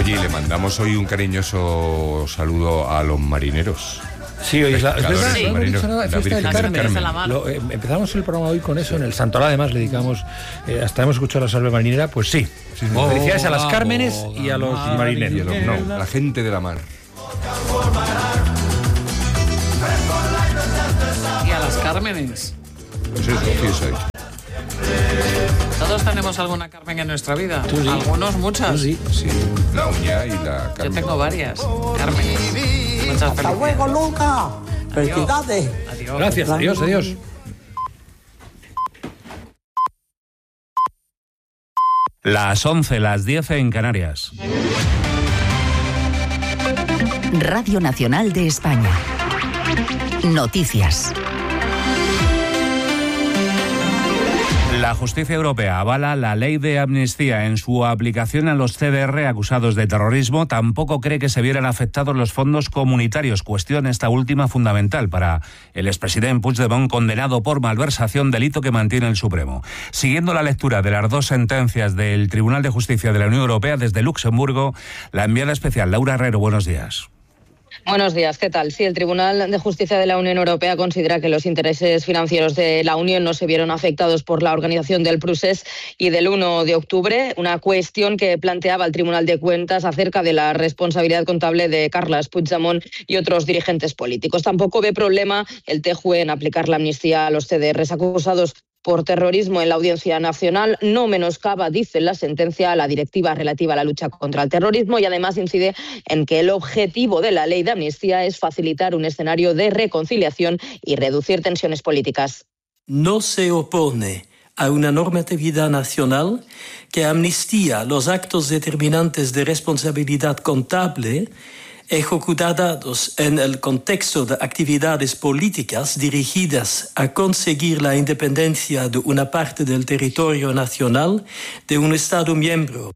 Oye, y le mandamos hoy un cariñoso saludo a los marineros. Sí, hoy es la fiesta del Carmen. Empezamos el programa hoy con eso, en el Santoral además le dedicamos, hasta hemos escuchado la salve marinera, pues sí. Felicidades a las Cármenes y a los marineros. A la gente de la mar. Y a las Cármenes. Pues eso, sí soy. Todos tenemos alguna Carmen en nuestra vida. ¿Tú sí? Algunos, muchas. ¿Tú sí? Sí, la uña y la Carmen. Yo tengo varias Carmen. Muchas Hasta luego, Luca. Felicidades. Adiós. Gracias, adiós. Las 11, las 10 en Canarias. Radio Nacional de España. Noticias. La justicia europea avala la ley de amnistía. En su aplicación a los CDR acusados de terrorismo, tampoco cree que se vieran afectados los fondos comunitarios, cuestión esta última fundamental para el expresidente Puigdemont, condenado por malversación, delito que mantiene el Supremo. Siguiendo la lectura de las dos sentencias del Tribunal de Justicia de la Unión Europea desde Luxemburgo, la enviada especial Laura Herrero, buenos días. Buenos días, ¿qué tal? Sí, el Tribunal de Justicia de la Unión Europea considera que los intereses financieros de la Unión no se vieron afectados por la organización del Procés y del 1 de octubre, una cuestión que planteaba el Tribunal de Cuentas acerca de la responsabilidad contable de Carles Puigdemont y otros dirigentes políticos. Tampoco ve problema el TJUE en aplicar la amnistía a los CDRs acusados por terrorismo en la Audiencia Nacional. No menoscaba, dice la sentencia, la directiva relativa a la lucha contra el terrorismo y además incide en que el objetivo de la ley de amnistía es facilitar un escenario de reconciliación y reducir tensiones políticas. No se opone a una normatividad nacional que amnistía los actos determinantes de responsabilidad contable ejecutados en el contexto de actividades políticas dirigidas a conseguir la independencia de una parte del territorio nacional de un Estado miembro.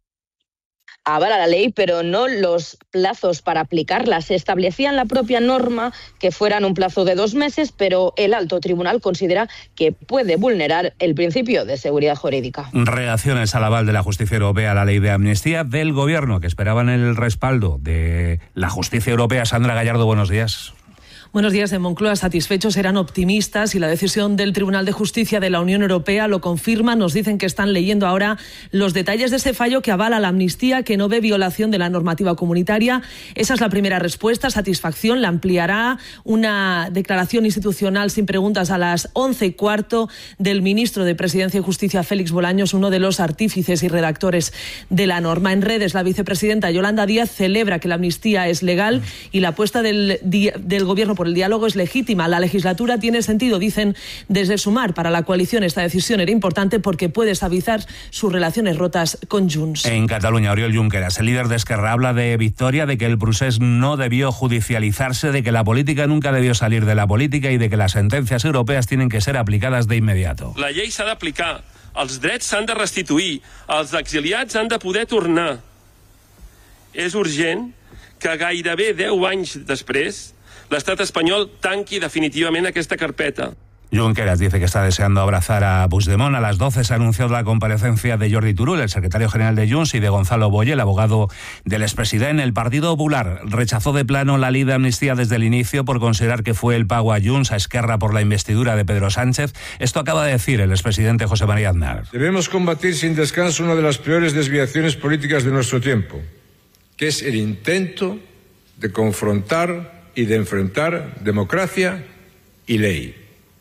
Avala la ley, pero no los plazos para aplicarla. Se establecía en la propia norma que fueran un plazo de 2 meses, pero el alto tribunal considera que puede vulnerar el principio de seguridad jurídica. Reacciones al aval de la justicia europea a la ley de amnistía del gobierno, que esperaban el respaldo de la justicia europea. Sandra Gallardo, buenos días. Buenos días. En Moncloa, satisfechos, eran optimistas y la decisión del Tribunal de Justicia de la Unión Europea lo confirma. Nos dicen que están leyendo ahora los detalles de ese fallo que avala la amnistía, que no ve violación de la normativa comunitaria. Esa es la primera respuesta, satisfacción. La ampliará una declaración institucional sin preguntas a las 11:15 del ministro de Presidencia y Justicia, Félix Bolaños, uno de los artífices y redactores de la norma. En redes, la vicepresidenta Yolanda Díaz celebra que la amnistía es legal y la apuesta del Gobierno por el diálogo es legítima. La legislatura tiene sentido, dicen desde Sumar. Para la coalición esta decisión era importante porque puede estabilizar sus relaciones rotas con Junts. En Cataluña, Oriol Junqueras, el líder de Esquerra, habla de victoria, de que el procés no debió judicializarse, de que la política nunca debió salir de la política y de que las sentencias europeas tienen que ser aplicadas de inmediato. La llei s'ha d'aplicar, els drets s'han de restituir, els exiliats han de poder tornar. És urgent que gairebé 10 anys després l'estat espanyol tanqui definitivament aquesta carpeta. Junqueras dice que está deseando abrazar a Puigdemont. A las 12 se ha anunciado la comparecencia de Jordi Turull, el secretario general de Junts, y de Gonzalo Boye, el abogado del expresidente. El Partido Popular rechazó de plano la ley de amnistía desde el inicio por considerar que fue el pago a Junts, a Esquerra, por la investidura de Pedro Sánchez. Esto acaba de decir el expresidente José María Aznar. Debemos combatir sin descanso una de las peores desviaciones políticas de nuestro tiempo, que es el intento de confrontar y de enfrentar democracia y ley.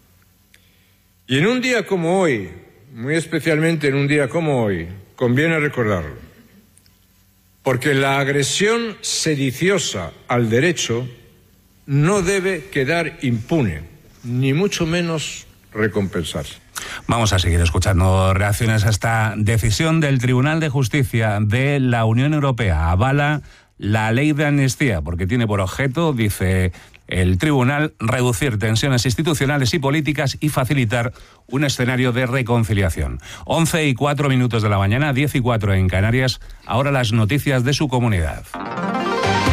Y en un día como hoy, muy especialmente en un día como hoy, conviene recordarlo, porque la agresión sediciosa al derecho no debe quedar impune, ni mucho menos recompensarse. Vamos a seguir escuchando reacciones a esta decisión del Tribunal de Justicia de la Unión Europea. Avala la ley de amnistía porque tiene por objeto, dice el tribunal, reducir tensiones institucionales y políticas y facilitar un escenario de reconciliación. 11:04 de la mañana, 10:04 en Canarias. Ahora las noticias de su comunidad.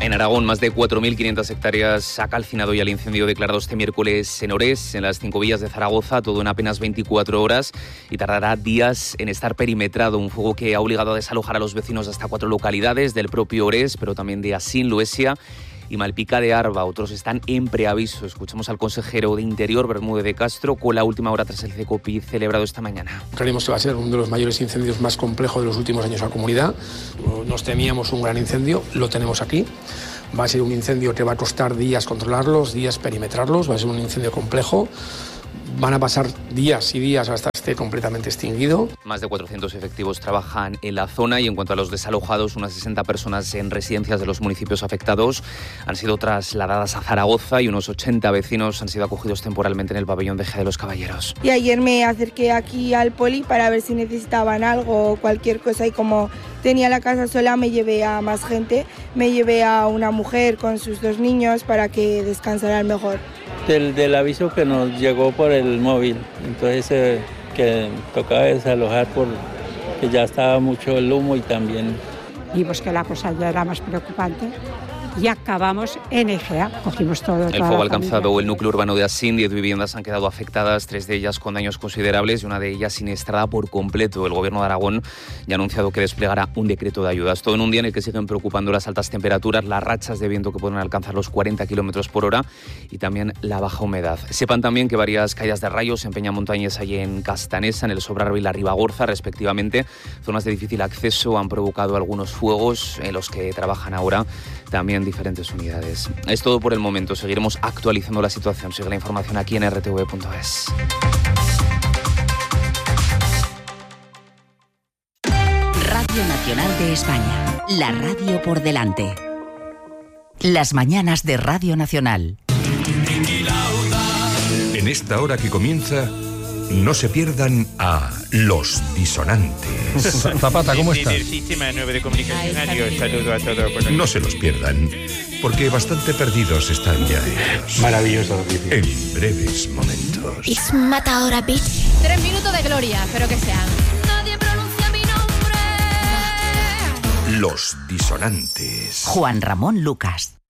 En Aragón, más de 4.500 hectáreas ha calcinado ya el incendio declarado este miércoles en Orés, en las 5 villas de Zaragoza, todo en apenas 24 horas y tardará días en estar perimetrado. Un fuego que ha obligado a desalojar a los vecinos de hasta 4 localidades del propio Orés, pero también de Asín, Luesia y Malpica de Arba. Otros están en preaviso. Escuchamos al consejero de Interior, Bermúdez de Castro, con la última hora tras el CECOPI celebrado esta mañana. Creemos que va a ser uno de los mayores incendios más complejos de los últimos años en la comunidad. Nos temíamos un gran incendio, lo tenemos aquí. Va a ser un incendio que va a costar días controlarlos, días perimetrarlos, va a ser un incendio complejo. Van a pasar días y días hasta esté completamente extinguido. Más de 400 efectivos trabajan en la zona y en cuanto a los desalojados, unas 60 personas en residencias de los municipios afectados han sido trasladadas a Zaragoza y unos 80 vecinos han sido acogidos temporalmente en el pabellón de Ejea de los Caballeros. Y ayer me acerqué aquí al poli para ver si necesitaban algo o cualquier cosa y como tenía la casa sola me llevé a más gente, me llevé a una mujer con sus 2 niños para que descansaran mejor. Del aviso que nos llegó por el móvil, entonces que tocaba desalojar porque ya estaba mucho el humo y también... Vimos que la cosa ya era más preocupante y acabamos en Ejea, cogimos todo. El fuego ha alcanzado el núcleo urbano de Asín, 10 viviendas han quedado afectadas, 3 de ellas con daños considerables y una de ellas siniestrada por completo. El gobierno de Aragón ya ha anunciado que desplegará un decreto de ayudas. Todo en un día en el que siguen preocupando las altas temperaturas, las rachas de viento que pueden alcanzar los 40 kilómetros por hora y también la baja humedad. Sepan también que varias caídas de rayos en Peñamontañes hay en Castanesa, en el Sobrarbe y la Ribagorza, respectivamente. Zonas de difícil acceso han provocado algunos fuegos en los que trabajan ahora también diferentes unidades. Es todo por el momento. Seguiremos actualizando la situación. Sigue la información aquí en rtv.es. Radio Nacional de España. La radio por delante. Las mañanas de Radio Nacional. En esta hora que comienza, no se pierdan a Los Disonantes. Zapata, ¿cómo estás? Del Sistema 9 de Comunicación Radio, saludo a todos. No se los pierdan, porque bastante perdidos están ya ellos. Maravillosa noticia. En breves momentos. Es matadora, bitch. 3 minutos de gloria, espero que sean. Nadie pronuncia mi nombre. Los Disonantes. Juan Ramón Lucas.